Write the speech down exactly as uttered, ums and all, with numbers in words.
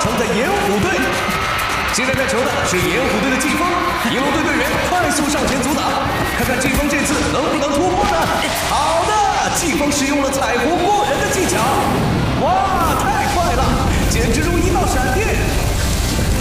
承在盐虎队。现在在球的是盐虎队的季风，银龙队队员快速上前阻挡，看看季风这次能不能突破呢？好的，季风使用了彩虹过人